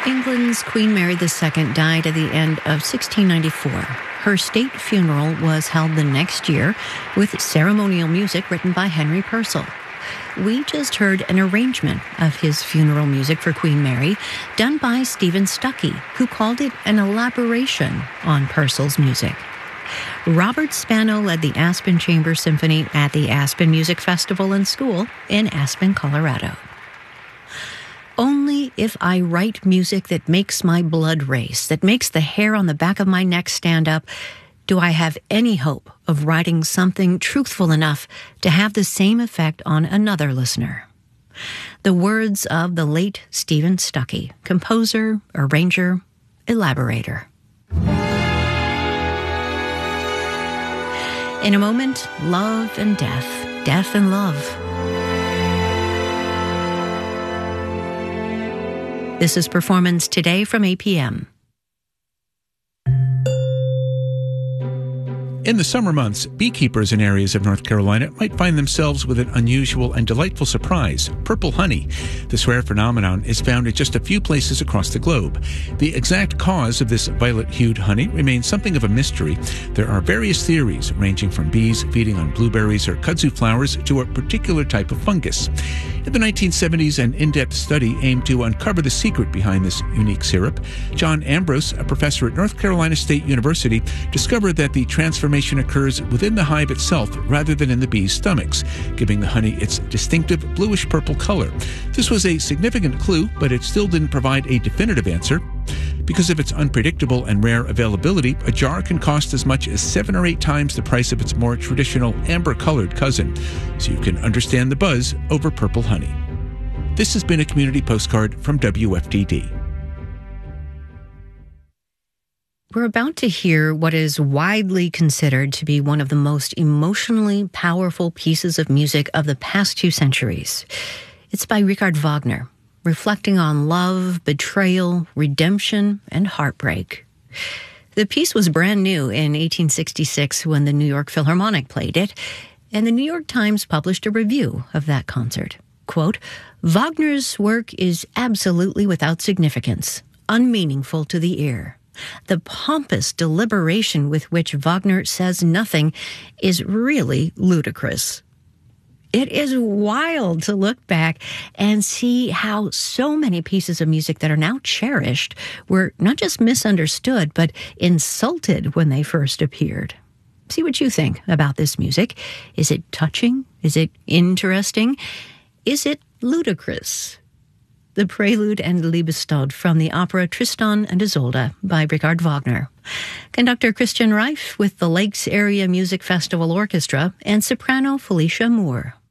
England's Queen Mary II died at the end of 1694. Her state funeral was held the next year with ceremonial music written by Henry Purcell. We just heard an arrangement of his funeral music for Queen Mary done by Stephen Stuckey, who called it an elaboration on Purcell's music. Robert Spano led the Aspen Chamber Symphony at the Aspen Music Festival and School in Aspen, Colorado. Only if I write music that makes my blood race, that makes the hair on the back of my neck stand up, do I have any hope of writing something truthful enough to have the same effect on another listener. The words of the late Stephen Stuckey, composer, arranger, elaborator. In a moment, love and death, death and love. This is Performance Today from APM. In the summer months, beekeepers in areas of North Carolina might find themselves with an unusual and delightful surprise: purple honey. This rare phenomenon is found in just a few places across the globe. The exact cause of this violet-hued honey remains something of a mystery. There are various theories, ranging from bees feeding on blueberries or kudzu flowers to a particular type of fungus. In the 1970s, an in-depth study aimed to uncover the secret behind this unique syrup. John Ambrose, a professor at North Carolina State University, discovered that the transformation occurs within the hive itself rather than in the bees' stomachs, giving the honey its distinctive bluish-purple color. This was a significant clue, but it still didn't provide a definitive answer. Because of its unpredictable and rare availability, a jar can cost as much as 7 or 8 times the price of its more traditional amber-colored cousin. So you can understand the buzz over purple honey. This has been a community postcard from WFDD. We're about to hear what is widely considered to be one of the most emotionally powerful pieces of music of the past 2 centuries. It's by Richard Wagner, reflecting on love, betrayal, redemption, and heartbreak. The piece was brand new in 1866 when the New York Philharmonic played it, and the New York Times published a review of that concert. Quote, "Wagner's work is absolutely without significance, unmeaningful to the ear. The pompous deliberation with which Wagner says nothing is really ludicrous." It is wild to look back and see how so many pieces of music that are now cherished were not just misunderstood, but insulted when they first appeared. See what you think about this music. Is it touching? Is it interesting? Is it ludicrous? The Prelude and Liebestod from the opera Tristan and Isolde by Richard Wagner. Conductor Christian Reif with the Lakes Area Music Festival Orchestra and soprano Felicia Moore.